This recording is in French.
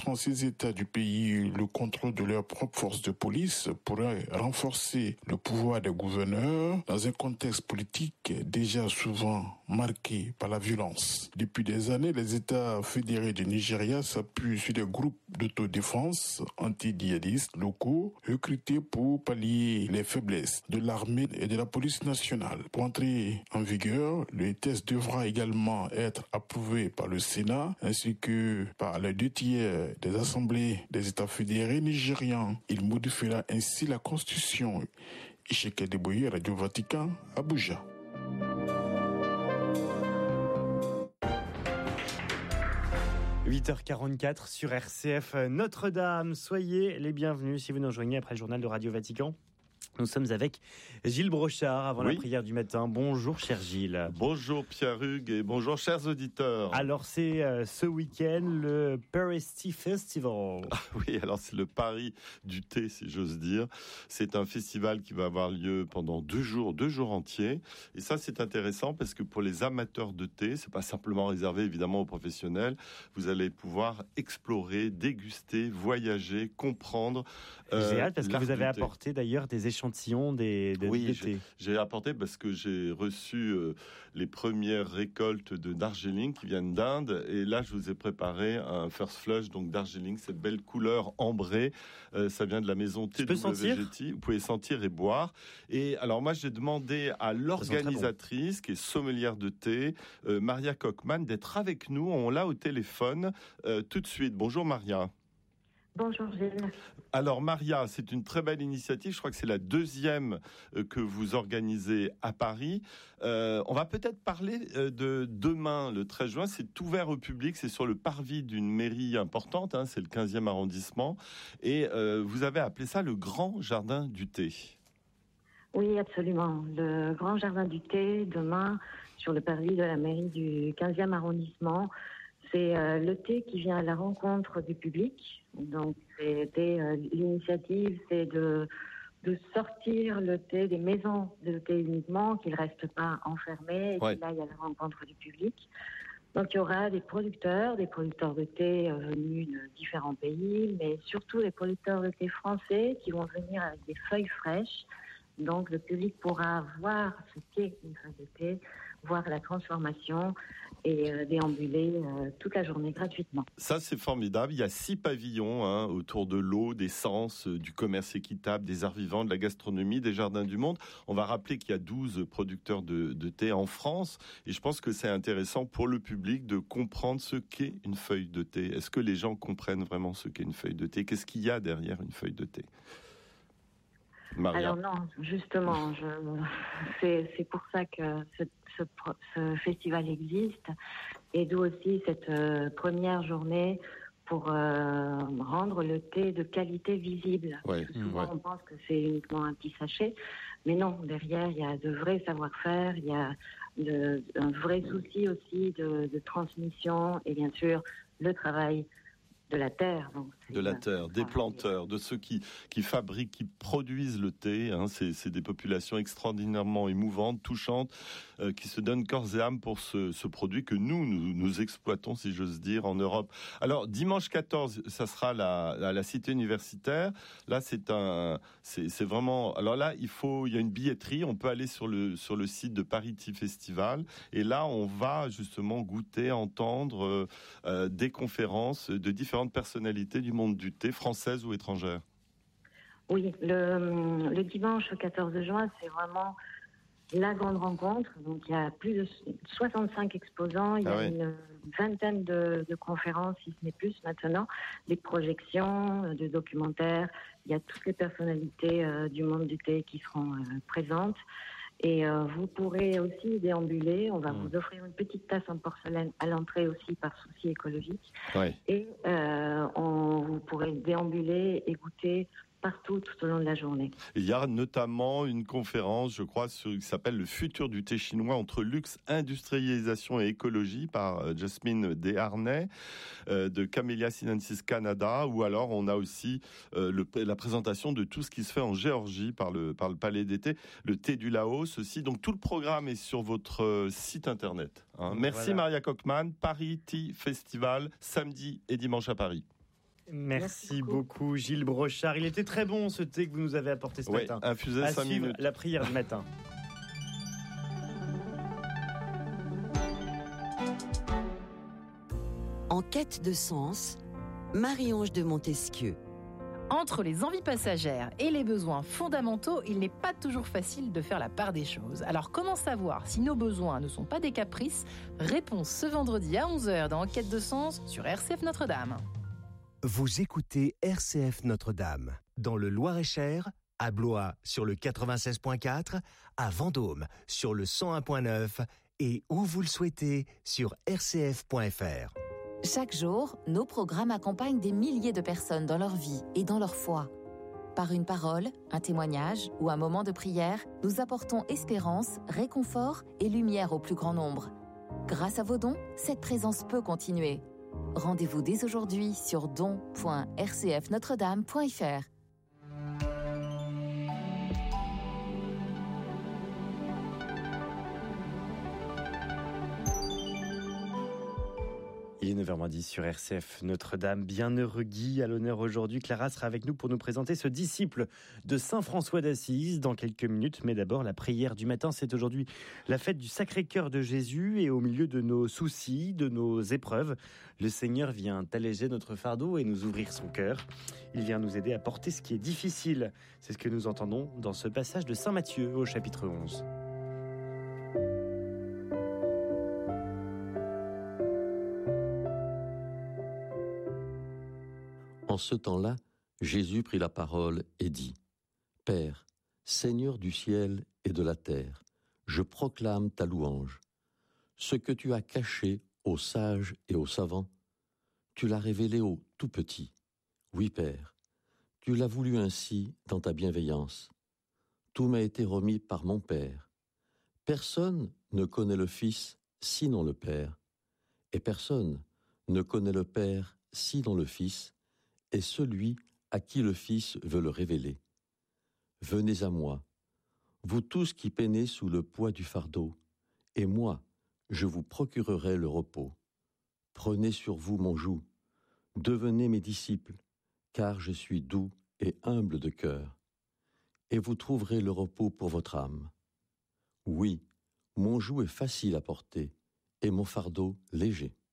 36 États du pays le contrôle de leurs propres forces de police pourrait renforcer le pouvoir des gouverneurs dans un contexte politique déjà souvent marqué par la violence. Depuis des années, les États fédérés du Nigeria s'appuient sur des groupes d'autodéfense anti-djihadistes locaux recrutés pour pallier les faiblesses de l'armée et de la police nationale. Pour entrer en vigueur, le test devra également être approuvé par le Sénat ainsi que par les 2/3 des assemblées des États fédérés nigérians. Il modifiera ainsi la Constitution. Isheke Deboye, Radio Vatican, Abuja. – 8h44 sur RCF Notre-Dame. Soyez les bienvenus si vous nous rejoignez après le journal de Radio Vatican. Nous sommes avec Gilles Brochard avant la prière du matin. Bonjour cher Gilles. Bonjour Pierre-Hugues et bonjour chers auditeurs. Alors c'est ce week-end le Paris Tea Festival. Oui, alors c'est le Paris du thé si j'ose dire. C'est un festival qui va avoir lieu pendant 2 jours entiers. Et ça c'est intéressant parce que pour les amateurs de thé, c'est pas simplement réservé évidemment aux professionnels. Vous allez pouvoir explorer, déguster, voyager, comprendre. J'ai hâte parce que vous avez apporté d'ailleurs des échantillons de thé. J'ai apporté parce que j'ai reçu les premières récoltes de Darjeeling qui viennent d'Inde et là je vous ai préparé un first flush donc Darjeeling, cette belle couleur ambrée, ça vient de la maison TWGT. Vous pouvez sentir et boire. Et alors moi j'ai demandé à l'organisatrice qui est sommelière de thé, Maria Kochman, d'être avec nous. On l'a au téléphone tout de suite. Bonjour Maria. Bonjour Gilles. Alors Maria, c'est une très belle initiative. Je crois que c'est la 2e que vous organisez à Paris. On va peut-être parler de demain, le 13 juin. C'est ouvert au public. C'est sur le parvis d'une mairie importante. C'est le 15e arrondissement. Et vous avez appelé ça le Grand Jardin du Thé. Oui, absolument. Le Grand Jardin du Thé, demain, sur le parvis de la mairie du 15e arrondissement. C'est le thé qui vient à la rencontre du public. Donc, l'initiative, c'est de sortir le thé des maisons de thé uniquement, qu'il ne reste pas enfermé et qu'il aille à la rencontre du public. Donc, il y aura des producteurs de thé venus de différents pays, mais surtout des producteurs de thé français qui vont venir avec des feuilles fraîches. Donc, le public pourra voir ce qu'est une feuille de thé, voir la transformation et déambuler toute la journée gratuitement. Ça, c'est formidable. Il y a 6 pavillons autour de l'eau, des sens, du commerce équitable, des arts vivants, de la gastronomie, des jardins du monde. On va rappeler qu'il y a 12 producteurs de thé en France. Et je pense que c'est intéressant pour le public de comprendre ce qu'est une feuille de thé. Est-ce que les gens comprennent vraiment ce qu'est une feuille de thé ? Qu'est-ce qu'il y a derrière une feuille de thé ? Maria. Alors non, justement, c'est pour ça que ce festival existe et d'où aussi cette première journée pour rendre le thé de qualité visible. Souvent on pense que c'est uniquement un petit sachet, mais non, derrière il y a de vrais savoir-faire, il y a un vrai souci aussi de transmission et bien sûr le travail de la terre. Donc des planteurs, de ceux qui fabriquent, qui produisent le thé. C'est des populations extraordinairement émouvantes, touchantes, qui se donnent corps et âme pour ce produit que nous exploitons, si j'ose dire, en Europe. Alors, dimanche 14, ça sera la cité universitaire. Là, c'est vraiment... Alors là, il y a une billetterie. On peut aller sur le site de Paris Tea Festival. Et là, on va justement goûter, entendre des conférences de différentes personnalités du monde du thé, françaises ou étrangères. Oui, le dimanche 14 juin, c'est vraiment la grande rencontre. Donc, il y a plus de 65 exposants, il y a une vingtaine de conférences, si ce n'est plus maintenant, des projections, de documentaires. Il y a toutes les personnalités du monde du thé qui seront présentes. Et vous pourrez aussi déambuler. On va vous offrir une petite tasse en porcelaine à l'entrée aussi par souci écologique. Et vous pourrez déambuler et goûter partout tout au long de la journée. Il y a notamment une conférence, je crois, qui s'appelle « Le futur du thé chinois entre luxe, industrialisation et écologie » par Jasmine Desharnais de Camellia Sinensis Canada, ou alors on a aussi la présentation de tout ce qui se fait en Géorgie par le Palais d'été, le thé du Laos aussi. Donc tout le programme est sur votre site internet. Merci Maria Kochman. Paris Tea Festival, samedi et dimanche à Paris. Merci beaucoup Gilles Brochard. Il était très bon ce thé que vous nous avez apporté ce matin. Infusé à 5 suivre minutes. La prière du matin. En quête de sens, Marie-Ange de Montesquieu. Entre les envies passagères et les besoins fondamentaux, il n'est pas toujours facile de faire la part des choses. Alors comment savoir si nos besoins ne sont pas des caprices ? Réponse ce vendredi à 11h dans En quête de sens sur RCF Notre-Dame. Vous écoutez RCF Notre-Dame, dans le Loir-et-Cher, à Blois sur le 96.4, à Vendôme sur le 101.9 et où vous le souhaitez sur rcf.fr. Chaque jour, nos programmes accompagnent des milliers de personnes dans leur vie et dans leur foi. Par une parole, un témoignage ou un moment de prière, nous apportons espérance, réconfort et lumière au plus grand nombre. Grâce à vos dons, cette présence peut continuer. Rendez-vous dès aujourd'hui sur don.rcfnotredame.fr. Il est 9h10 sur RCF Notre-Dame. Bienheureux Guy à l'honneur aujourd'hui. Clara sera avec nous pour nous présenter ce disciple de Saint François d'Assise dans quelques minutes. Mais d'abord, la prière du matin. C'est aujourd'hui la fête du Sacré-Cœur de Jésus. Et au milieu de nos soucis, de nos épreuves, le Seigneur vient alléger notre fardeau et nous ouvrir son cœur. Il vient nous aider à porter ce qui est difficile. C'est ce que nous entendons dans ce passage de Saint Matthieu au chapitre 11. En ce temps-là, Jésus prit la parole et dit : Père, Seigneur du ciel et de la terre, je proclame ta louange. Ce que tu as caché aux sages et aux savants, tu l'as révélé aux tout petits. Oui, Père, tu l'as voulu ainsi dans ta bienveillance. Tout m'a été remis par mon Père. Personne ne connaît le Fils sinon le Père, et personne ne connaît le Père sinon le Fils, et celui à qui le Fils veut le révéler. Venez à moi, vous tous qui peinez sous le poids du fardeau, et moi, je vous procurerai le repos. Prenez sur vous mon joug, devenez mes disciples, car je suis doux et humble de cœur, et vous trouverez le repos pour votre âme. Oui, mon joug est facile à porter, et mon fardeau léger.